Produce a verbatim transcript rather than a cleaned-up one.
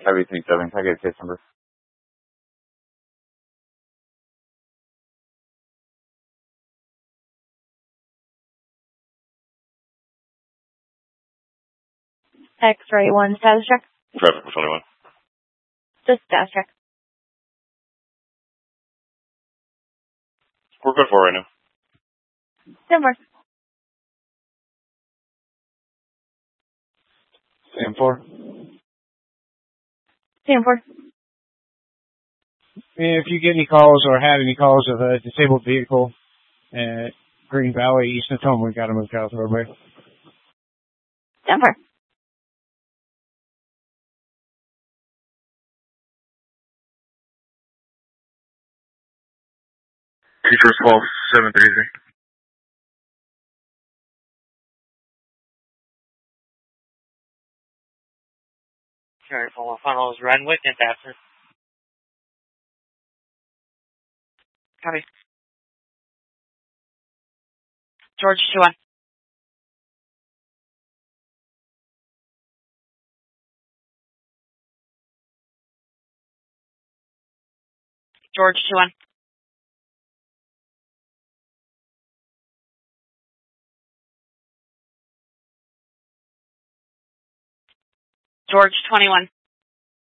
Heavy three seven, can I get a case number? X-ray one, status check. Traffic twenty-one. Just status check. We're good for right now. Denver. Same four. Same four. If you get any calls or had any calls of a disabled vehicle at Green Valley, East Natoma, we got to move out of the roadway. Denver. Teacher's call seven three three. Carry full funnels, Renwick and Daphne. Copy. George two one. George two one. George twenty-one.